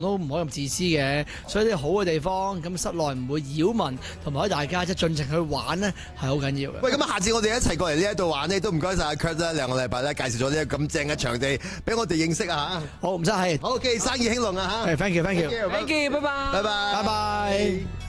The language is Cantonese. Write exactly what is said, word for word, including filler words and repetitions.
都唔可以咁自私嘅，所以啲好嘅地方，咁室內唔會擾民，同埋大家即係盡情去玩咧，係好緊要嘅。 喂，咁下次我哋一齊過嚟呢一度玩咧，都唔該晒阿 Kurt 啦，兩個禮拜咧介紹咗呢個咁正嘅場地俾我哋認識啊嚇。 好，唔使客氣。 好，OK，生意興隆啊嚇。 係，thank you，thank you，thank you，拜拜， 拜拜， 拜拜。